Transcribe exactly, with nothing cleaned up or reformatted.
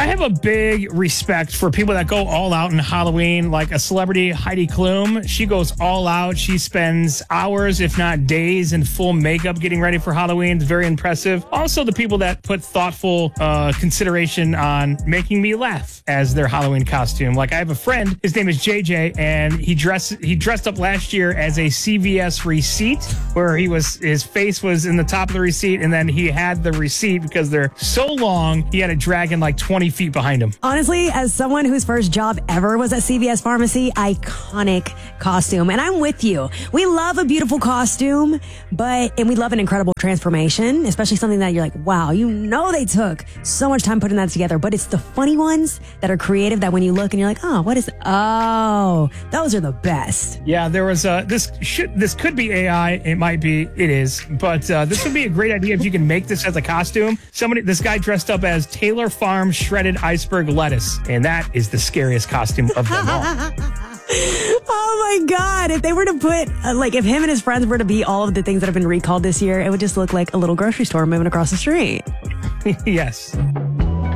have a big respect for people that go all out in Halloween, like a celebrity, Heidi Klum. She goes all out. She spends hours, if not days, in full makeup getting ready for Halloween. It's very impressive. Also, the people that put thoughtful uh, consideration on making me laugh as their Halloween costume. Like, I have a friend, his name is J J, and he dressed he dressed up last year as a C V S receipt, where he was his face was in the top of the receipt, and then he had the receipt because they're so long, he had a dragon like twenty feet behind him. Honestly, as someone whose first job ever was at C V S Pharmacy, iconic costume. And I'm with you. We love a beautiful costume, but, and we love an incredible transformation, especially something that you're like, wow, you know they took so much time putting that together. But it's the funny ones that are creative that when you look and you're like, oh, what is, oh, those are the best. Yeah, there was a, this should, this could be A I. It might be, it is, but uh, this would be a great idea if you can make this as a costume. Somebody, this guy dressed up as Taylor Farm shredded iceberg lettuce, and that is the scariest costume of them all. Oh my God. If they were to put, uh, like, if him and his friends were to be all of the things that have been recalled this year, it would just look like a little grocery store moving across the street. Yes.